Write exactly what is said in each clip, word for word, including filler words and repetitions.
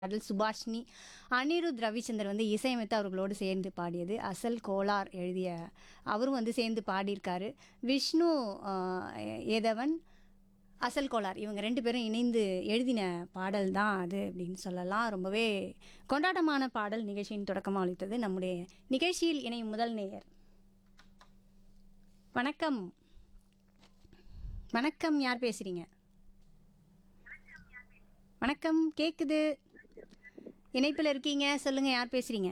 பாடல் சுபாஷினி, அனிருத் ரவிச்சந்தர் வந்து இசையமைத்து அவர்களோடு சேர்ந்து பாடியது. அசல் கோலார் எழுதிய அவரும் வந்து சேர்ந்து பாடியிருக்காரு. விஷ்ணு ஆ, ஏதவன், அசல் கோலார் இவங்க ரெண்டு பேரும் இணைந்து எழுதின பாடல் தான் அது அப்படின்னு சொல்லலாம். ரொம்பவே கொண்டாட்டமான பாடல் நிகழ்ச்சியின் தொடக்கமாக அளித்தது. நம்முடைய நிகழ்ச்சியில் இணையும் முதல் நேயர். வணக்கம். வணக்கம், யார் பேசுறீங்க? வணக்கம், கேக்குது. இணைப்பில் இருக்கீங்க, சொல்லுங்க, யார் பேசுறீங்க?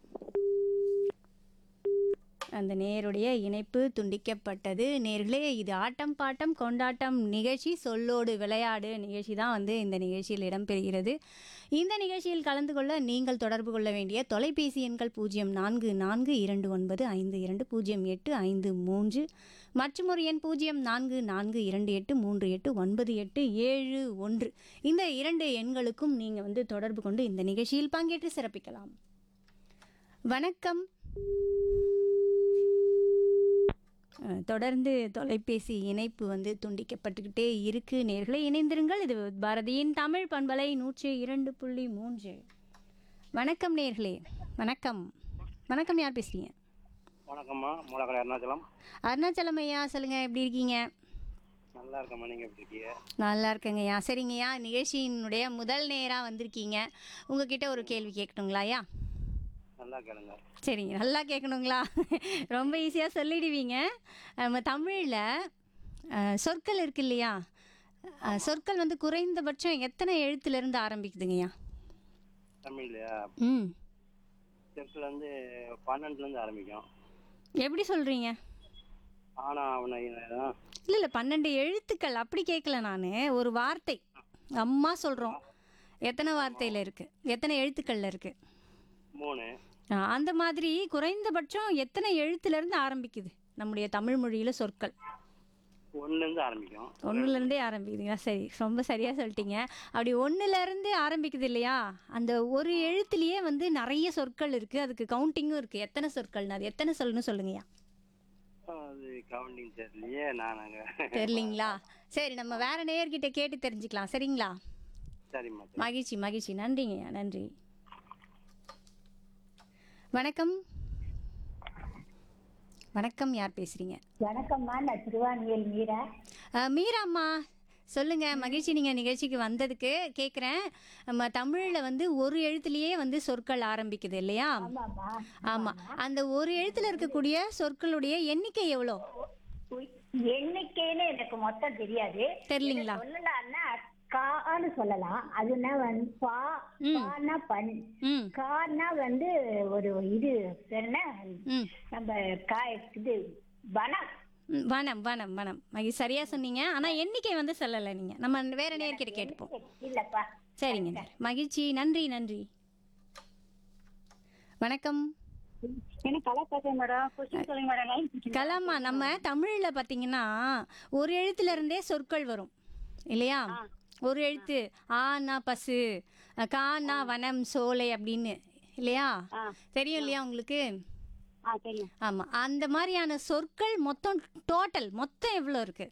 அந்த நேருடைய இணைப்பு துண்டிக்கப்பட்டது. நேர்களே, இது ஆட்டம் பாட்டம் கொண்டாட்டம் நிகழ்ச்சி, சொல்லோடு விளையாடு நிகழ்ச்சி தான் வந்து இந்த நிகழ்ச்சியில் இடம்பெறுகிறது. இந்த நிகழ்ச்சியில் கலந்து கொள்ள நீங்கள் தொடர்பு கொள்ள வேண்டிய தொலைபேசி எண்கள் பூஜ்ஜியம் நான்கு நான்கு இரண்டு ஒன்பது ஐந்து இரண்டு பூஜ்ஜியம் எட்டு ஐந்து மூன்று மற்றும் ஒரு எண் பூஜ்ஜியம் நான்கு நான்கு இரண்டு எட்டு மூன்று எட்டு ஒன்பது எட்டு ஏழு ஒன்று. இந்த இரண்டு எண்களுக்கும் நீங்கள் வந்து தொடர்பு கொண்டு இந்த நிகழ்ச்சியில் பங்கேற்று சிறப்பிக்கலாம். வணக்கம். அஹ், தொடர்ந்து தொலைபேசி இணைப்பு வந்து துண்டிக்கப்பட்டுக்கிட்டே இருக்கு. நேர்களை இணைந்திருங்கள். இது பாரதியின் தமிழ் பண்பலை நூற்றி இரண்டு புள்ளி மூன்று. வணக்கம் நேர்களே. வணக்கம். வணக்கம், யார் பேசுறீங்க? வணக்கம்மா, மூலக்கடை அருணாச்சலம். அருணாச்சலம் ஐயா, சொல்லுங்க, எப்படி இருக்கீங்க? நல்லா இருக்கம்மா, நீங்கள் எப்படி இருக்கீங்க? நல்லா இருக்கேங்கய்யா. சரிங்கய்யா, நிகழ்ச்சியினுடைய முதல் நேராக வந்திருக்கீங்க. உங்ககிட்ட ஒரு கேள்வி கேட்கணுங்களா ஐயா? நல்லா கேளுங்க. சரிங்க, நல்லா கேட்கணுங்களா? ரொம்ப ஈஸியாக சொல்லிடுவீங்க. நம்ம தமிழில் சொற்கள் இருக்கு இல்லையா, அஹ், சொற்கள் வந்து குறைந்தபட்சம் எத்தனை எழுத்துலேருந்து ஆரம்பிக்குதுங்கய்யா? தமிழ்லையா? ம், செக்கில் வந்து பன்னெண்டுலேருந்து ஆரம்பிக்கும். எப்படி சொல்கிறீங்க? ஆனா அவனை இல்லை இல்லை, பன்னெண்டு எழுத்துக்கள் அப்படி கேட்கல நான். ஒரு வார்த்தை அம்மா சொல்கிறோம், எத்தனை வார்த்தையில் இருக்குது, எத்தனை எழுத்துக்களில் இருக்குது? மூணு. அந்த மாதிரி குறைந்தபட்சம் எத்தனை எழுத்துலேருந்து ஆரம்பிக்குது நம்முடைய தமிழ் மொழியில் சொற்கள்? ஒன்றுலேருந்து ஆரம்பிக்கும். ஒன்றுலேருந்தே ஆரம்பிக்குதுங்களா? சரி, ரொம்ப சரியாக சொல்லிட்டீங்க. அப்படி ஒன்றுலேருந்து ஆரம்பிக்குது இல்லையா, அந்த ஒரு எழுத்துலேயே வந்து நிறைய சொற்கள் இருக்குது, அதுக்கு கவுண்டிங்கும் இருக்குது. எத்தனை சொற்கள்னு, அது எத்தனை சொல்லுன்னு சொல்லுங்கய்யா. அது கவுண்டிங் தெரியலையே, நான் அங்கே தெரியலீங்களா? சரி, நம்ம வேற நேயர்கிட்ட கேட்டு தெரிஞ்சுக்கலாம், சரிங்களா? சரிம்மா. சரி. மகிழ்ச்சி மகிழ்ச்சி, நன்றிங்கய்யா, நன்றி. வணக்கம். வணக்கம், யார் பேசுறீங்க? வணக்கம்மா, நான் திருவானியல் மீரா. அஹ், மீராம்மா, சொல்லுங்க. மகிழ்ச்சி, நீங்கள் நிகழ்ச்சிக்கு வந்ததுக்கு. கேட்குறேன், நம்ம தமிழில் வந்து ஒரு எழுத்துலேயே வந்து சொற்கள் ஆரம்பிக்குது இல்லையா? ஆமாம்மா. ஆமாம். அந்த ஒரு எழுத்தில் இருக்கக்கூடிய சொற்களுடைய எண்ணிக்கை எவ்வளோ? உய், எண்ணிக்கைன்னு எனக்கு மொத்தம் தெரியாது. தெரியலீங்களா? இதை சொல்லலாம்னா கான்னு சொல்லலாம். அதுனா வந்து பா, பானா பண், ம் கான்னா வந்து ஒரு இது என்ன ம் நம்ம காய் இது வனம். ம், வனம் வனம் வனம் மகிழ், சரியாக சொன்னீங்க. ஆனால் எண்ணிக்கை வந்து சொல்லலை நீங்கள். நம்ம வேற நேர்கிட்ட கேட்டுப்போம். இல்லப்பா. சரிங்க, மகிழ்ச்சி, நன்றி நன்றி. வணக்கம். என்ன கலா பேசுறேன் மேடம். கொஸ்டின் சொல்லுங்க மேடம். கலாமா, நம்ம தமிழில் பார்த்தீங்கன்னா ஒரு எழுத்துல இருந்தே சொற்கள் வரும் இல்லையா? ஒரு எழுத்து ஆனா பசு, கானா வனம் சோலை அப்படின்னு இல்லையா? தெரியும் இல்லையா உங்களுக்கு? ஆ, தெரியும். ஆமாம், அந்த மாதிரியான சொற்கள் மொத்தம் டோட்டல் மொத்தம் எவ்வளோ இருக்கு?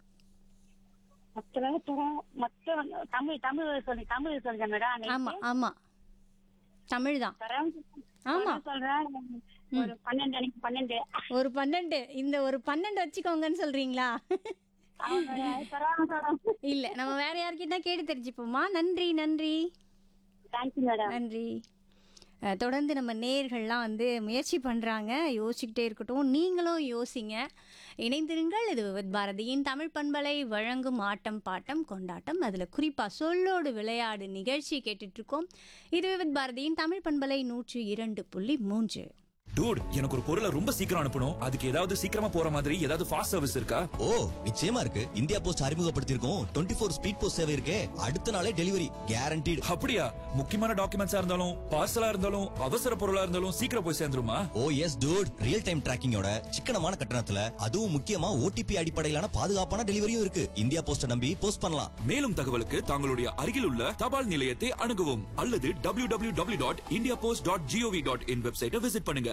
மொத்தம் தமிழ் தமிழ் சொல்லி தமிழ் சொல்லுங்க மேடம். ஆமாம் ஆமாம், தமிழ் தான். ஆமாம், சொல்றேன் ஒரு பன்னெண்டு அன்னைக்கு பன்னெண்டு. ஒரு பன்னெண்டு. இந்த ஒரு பன்னெண்டு வச்சுக்கோங்கன்னு சொல்றீங்களா? இல்லை, நம்ம வேற யார்கிட்ட கேட்டு தெரிஞ்சுப்போமா. நன்றி நன்றி தேங்க்யூ மேடம். நன்றி. அஹ், தொடர்ந்து நம்ம நேயர்கள்லாம் வந்து முயற்சி பண்ணுறாங்க. யோசிச்சுக்கிட்டே இருக்கட்டும், நீங்களும் யோசிங்க. இணைந்திருங்கள். இது வித் பாரதியின் தமிழ் பண்பலை வழங்கும் ஆட்டம் பாட்டம் கொண்டாட்டம். அதில் குறிப்பாக சொல்லோடு விளையாடு நிகழ்ச்சி கேட்டுட்ருக்கோம். இது வித் பாரதியின் தமிழ் பண்பலை நூற்றி இரண்டு புள்ளி மூன்று. டூட், எனக்கு ஒரு பொருளை ரொம்ப சீக்கிரம் அனுப்பணும். அதுக்கு ஏதாவது சீக்கிரமா போற மாதிரி ஏதாவது ஃபாஸ்ட் சர்வீஸ் இருக்கா? ஓ, நிச்சயமா இருக்கு. India post அறிமுகப்படுத்தியிருக்கோம் twenty four speed post சேவை இருக்கே. அடுத்த நாளே டெலிவரி கேரண்டீடு. அப்படியா? முக்கியமான டாக்குமெண்ட்ஸா இருந்தாலும் பார்சலா இருந்தாலும் அவசர பொருளா இருந்தாலும் சீக்கிரம் போய் சேர்ந்துருமா? ஓ எஸ் டூட், ரியல் டைம் டிராக்கிங்கோட சிக்கனமான கட்டணத்துல, அதுவும் முக்கியமா ஓடிபி அடிப்படையிலான பாதுகாப்பான டெலிவரியும் இருக்கு. இந்தியா போஸ்ட நம்பி போஸ்ட் பண்ணலாம். மேலும் தகவலுக்கு தங்களுடைய அருகில் உள்ள தபால் நிலையத்தை அணுகவும் அல்லது W W W dot India post dot gov dot in வெப்சைட்டை விசிட் பண்ணுங்க.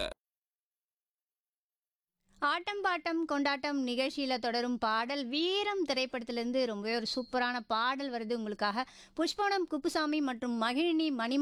ஆட்டம் பாட்டம் கொண்டாட்டம் நிகழ்ச்சியில் தொடரும் பாடல் வீரம் திரைப்படத்திலிருந்து ரொம்பவே ஒரு சூப்பரான பாடல் வருது உங்களுக்காக. புஷ்பவனம் குப்புசாமி மற்றும் மகிழினி மணி